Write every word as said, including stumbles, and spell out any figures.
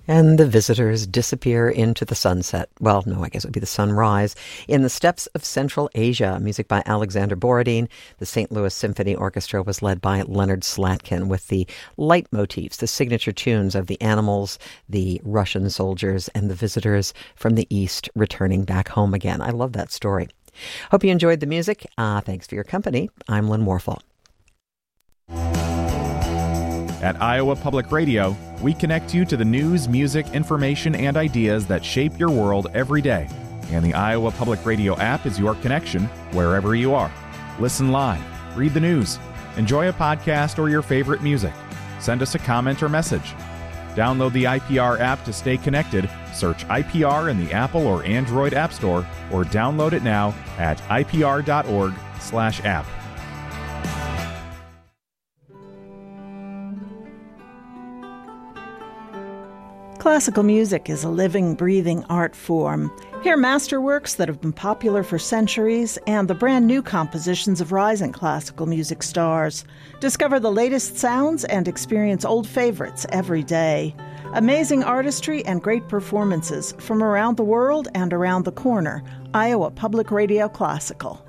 And the visitors disappear into the sunset. Well, no, I guess it would be the sunrise. In the steppes of Central Asia, music by Alexander Borodin. The Saint Louis Symphony Orchestra was led by Leonard Slatkin with the leitmotifs, the signature tunes of the animals, the Russian soldiers, and the visitors from the East returning back home again. I love that story. Hope you enjoyed the music. Uh, thanks for your company. I'm Lynn Warfel. At Iowa Public Radio, we connect you to the news, music, information, and ideas that shape your world every day. And the Iowa Public Radio app is your connection wherever you are. Listen live, read the news, enjoy a podcast or your favorite music. Send us a comment or message. Download the I P R app to stay connected. Search I P R in the Apple or Android App Store or download it now at I P R dot org slash app. Classical music is a living, breathing art form. Hear masterworks that have been popular for centuries and the brand new compositions of rising classical music stars. Discover the latest sounds and experience old favorites every day. Amazing artistry and great performances from around the world and around the corner. Iowa Public Radio Classical.